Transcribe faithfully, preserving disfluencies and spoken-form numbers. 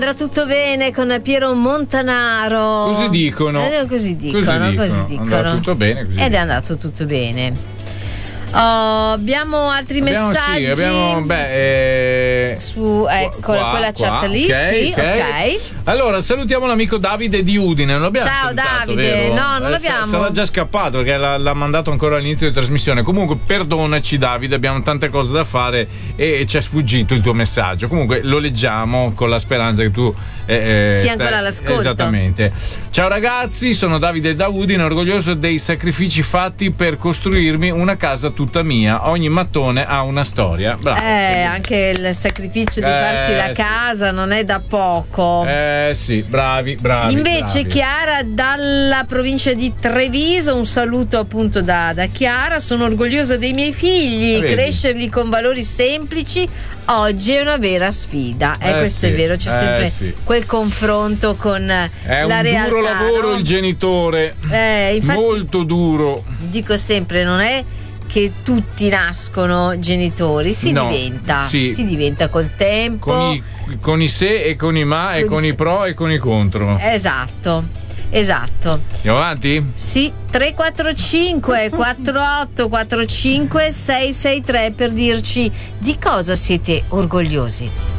andrà tutto bene con Piero Montanaro. Così dicono. Eh, così dicono, così dicono. così dicono. Andrà tutto bene. Così Ed è dicono. andato tutto bene. Oh, abbiamo altri abbiamo, messaggi. Sì, abbiamo, beh, eh, su ecco qua, quella qua, chat lì, okay, sì, okay. ok. Allora salutiamo l'amico Davide di Udine. Non l'abbiamo Ciao salutato, Davide, vero? no, non eh, l'abbiamo. Sarà già scappato perché l'ha, l'ha mandato ancora all'inizio di trasmissione. Comunque, perdonaci, Davide, abbiamo tante cose da fare e, e ci è sfuggito il tuo messaggio. Comunque, lo leggiamo con la speranza che tu eh, sia ancora all'ascolto. Esattamente. Ciao ragazzi, sono Davide da Udine, orgoglioso dei sacrifici fatti per costruirmi una casa tutta mia. Ogni mattone ha una storia. Bravo. Eh, anche il sacrificio di Eh, farsi la sì. casa non è da poco. Eh sì, bravi, bravi. Invece bravi. Chiara dalla provincia di Treviso, un saluto appunto da, da Chiara. Sono orgogliosa dei miei figli, Vedi. crescerli con valori semplici oggi è una vera sfida. E eh, Eh questo sì, è vero, c'è eh sempre sì. quel confronto con È la un realtà, duro lavoro, no? il genitore. Eh, infatti, molto duro. dico sempre, non è che tutti nascono genitori, si No, diventa, sì. si diventa col tempo. Con i, con i se e con i ma e Con i con se. i pro e con i contro. Esatto, esatto. Andiamo avanti? Sì, tre quattro cinque quattro otto quattro cinque sei sei tre per dirci di cosa siete orgogliosi.